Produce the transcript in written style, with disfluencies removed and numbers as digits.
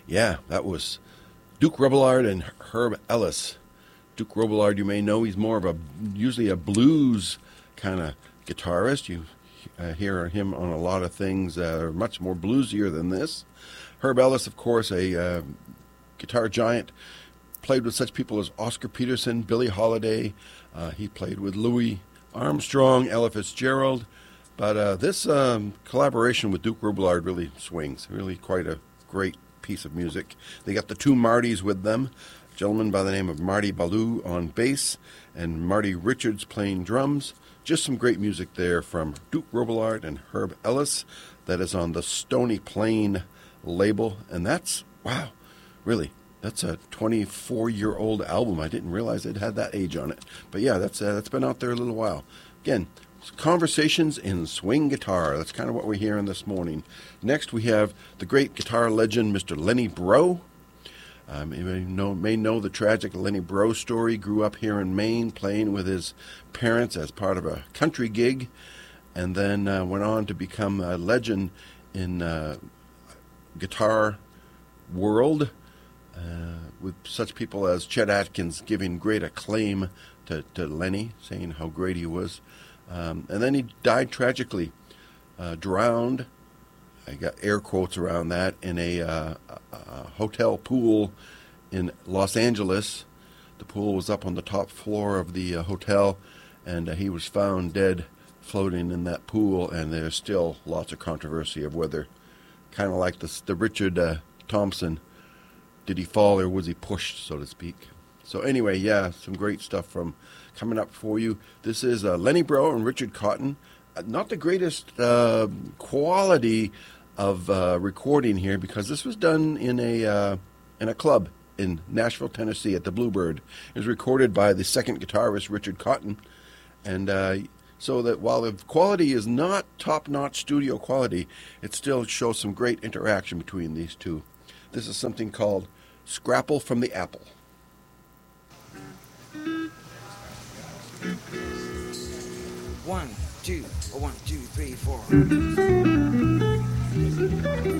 Yeah, that was Duke Robillard and Herb Ellis. Duke Robillard, you may know, he's more of usually a blues kind of guitarist. You hear him on a lot of things much more bluesier than this. Herb Ellis, of course, a guitar giant, played with such people as Oscar Peterson, Billie Holiday. He played with Louis Armstrong, Ella Fitzgerald. But this collaboration with Duke Robillard really swings. Really quite a great piece of music. They got the two Martys with them. A gentleman by the name of Marty Ballou on bass and Marty Richards playing drums. Just some great music there from Duke Robillard and Herb Ellis. That is on the Stony Plain label. And that's, wow, really, that's a 24-year-old album. I didn't realize it had that age on it. But yeah, that's been out there a little while. Again, Conversations in Swing Guitar. That's kind of what we're hearing this morning. Next, we have the great guitar legend, Mr. Lenny Breau. You may know the tragic Lenny Breau story. Grew up here in Maine, playing with his parents as part of a country gig, and then went on to become a legend in guitar world, with such people as Chet Atkins giving great acclaim to Lenny, saying how great he was. And then he died tragically, drowned, I got air quotes around that, in a hotel pool in Los Angeles. The pool was up on the top floor of the hotel, and he was found dead floating in that pool, and there's still lots of controversy of whether, kind of like the Richard Thompson, did he fall or was he pushed, so to speak. So anyway, yeah, some great stuff from coming up for you. This is Lenny Breau and Richard Cotton. Not the greatest quality of recording here, because this was done in a club in Nashville, Tennessee at the Bluebird. It was recorded by the second guitarist, Richard Cotton. And so that while the quality is not top-notch studio quality, it still shows some great interaction between these two. This is something called Scrapple from the Apple. 1, 2, 1, 2, 3, 4.